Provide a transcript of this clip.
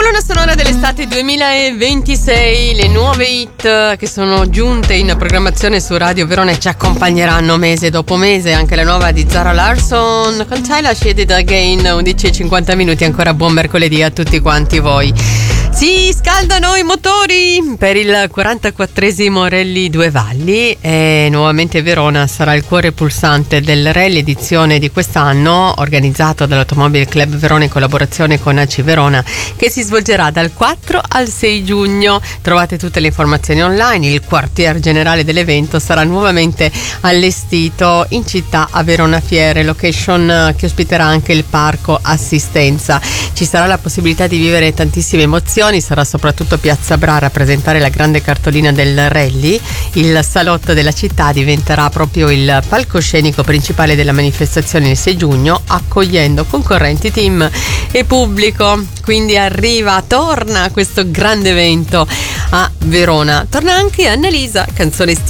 Colonna sonora dell'estate 2026, le nuove hit che sono giunte in programmazione su Radio Verona e ci accompagneranno mese dopo mese. Anche la nuova di Zara Larsson con Tyler Shade It Again, 11:50, ancora buon mercoledì a tutti quanti voi. Si scaldano i motori per il 44esimo Rally Due Valli e nuovamente Verona sarà il cuore pulsante del rally edizione di quest'anno, organizzato dall'Automobile Club Verona in collaborazione con AC Verona, che si svolgerà dal 4 al 6 giugno. Trovate tutte le informazioni online. Il quartier generale dell'evento sarà nuovamente allestito in città a Verona Fiere, location che ospiterà anche il parco assistenza. Ci sarà la possibilità di vivere tantissime emozioni. Sarà soprattutto Piazza Bra a rappresentare la grande cartolina del rally. Il salotto della città diventerà proprio il palcoscenico principale della manifestazione il 6 giugno, accogliendo concorrenti, team e pubblico. Quindi torna questo grande evento a Verona. Torna anche Annalisa, canzone